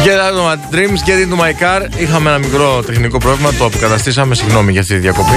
Get Out of My Dreams, Get Into My Car. Είχαμε ένα μικρό τεχνικό πρόβλημα, το αποκαταστήσαμε. Συγγνώμη για αυτή τη διακοπή.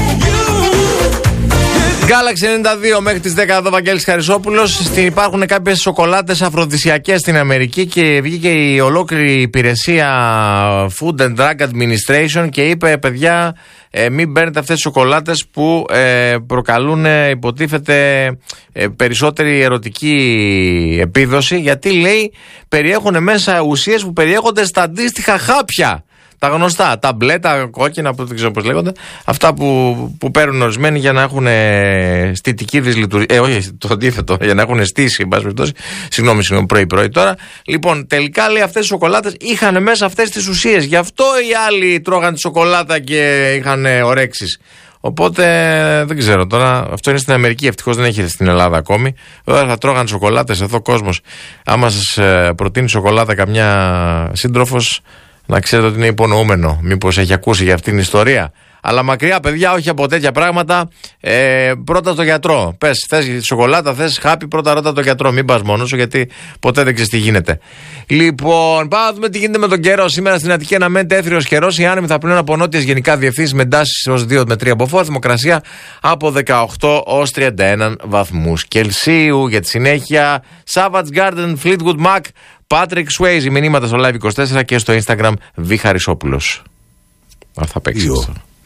Galaxy 92 μέχρι τις 10 εδώ Βαγγέλης Χαρισόπουλος. Υπάρχουν κάποιες σοκολάτες αφροδισιακές στην Αμερική και βγήκε η ολόκληρη υπηρεσία Food and Drug Administration και είπε, παιδιά, μην παίρνετε αυτές τις σοκολάτες που προκαλούν, υποτίθεται, περισσότερη ερωτική επίδοση, γιατί, λέει, περιέχουν μέσα ουσίες που περιέχονται στα αντίστοιχα χάπια. Τα γνωστά, τα μπλε, τα κόκκινα, που δεν ξέρω πώς λέγονται. Αυτά που παίρνουν ορισμένοι για να έχουν στιτική δυσλειτουργία. Όχι, το αντίθετο, για να έχουν στήσει, εν πάση περιπτώσει. Συγγνώμη, πρωί-πρωί τώρα. Λοιπόν, τελικά, λέει, αυτές οι σοκολάτες είχαν μέσα αυτές τις ουσίες. Γι' αυτό οι άλλοι τρώγαν τη σοκολάτα και είχαν ορέξεις. Οπότε δεν ξέρω τώρα. Αυτό είναι στην Αμερική, ευτυχώς δεν έχει στην Ελλάδα ακόμη. Τώρα θα τρώγαν σοκολάτες εδώ κόσμος. Άμα σας προτείνει σοκολάτα καμιά σύντροφος, να ξέρετε ότι είναι υπονοούμενο. Μήπως έχει ακούσει για αυτήν την ιστορία. Αλλά μακριά, παιδιά, όχι από τέτοια πράγματα. Πρώτα στο γιατρό. Πες, θες σοκολάτα, θες χάπι, πρώτα ρώτα τον γιατρό. Μην πας μόνος σου, γιατί ποτέ δεν ξέρεις τι γίνεται. Λοιπόν, πάμε να δούμε τι γίνεται με τον καιρό. Σήμερα στην Αττική αναμένεται έθριος καιρός. Οι άνεμοι θα πλέουν από νότιες γενικά διευθύνσεις με εντάσεις ως 2 με 3 από φόρ. Θερμοκρασία από 18 ως 31 βαθμούς Κελσίου. Για τη συνέχεια, Savage Garden, Fleetwood Mac, Patrick Swayze, μηνύματα στο Live 24 και στο Instagram Β Χαρισόπουλος. Θα παίξει.